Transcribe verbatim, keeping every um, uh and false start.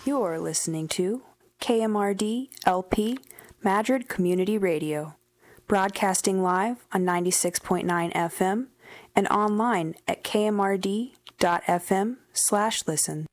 You're listening to K M R D L P Madrid Community Radio, broadcasting live on ninety-six point nine F M and online at k m r d dot f m slash listen.